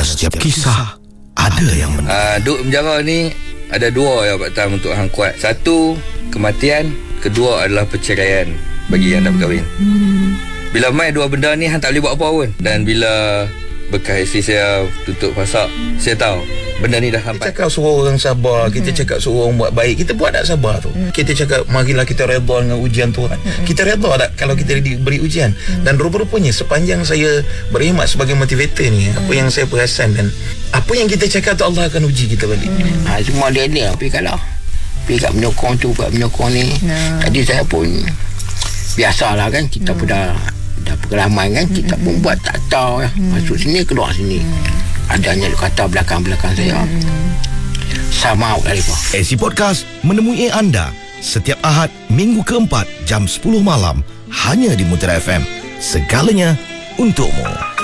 setiap kisah ada yang benar. Duduk penjara ni ada dua yang Pak Tam untuk hang kuat. Satu, kematian. Kedua adalah perceraian bagi yang dah berkahwin. Bila main dua benda ni, hang tak boleh buat apa pun. Dan bila bekas isteri saya tutup pasak, saya tahu benda ni dah hampat. Kita cakap suruh orang sabar, kita cakap suruh orang buat baik, kita buat tak sabar tu. Kita cakap marilah kita redha dengan ujian Tuhan. Kita redha tak kalau kita diberi ujian. Dan rupa-rupanya sepanjang saya berkhidmat sebagai motivator ni, apa yang saya perasan dan apa yang kita cakap tu, Allah akan uji kita balik. Semua dia tapi kalau pergi kat penyokong tu, kat penyokong ni. Tadi saya pun biasalah kan, kita pun dah pengalaman kan, kita pun buat tak tahu masuk sini keluar sini. Adanya kata belakang-belakang saya sama kali apa. SC Podcast menemui anda setiap Ahad minggu keempat jam 10 malam hanya di Mutiara FM. Segalanya untukmu.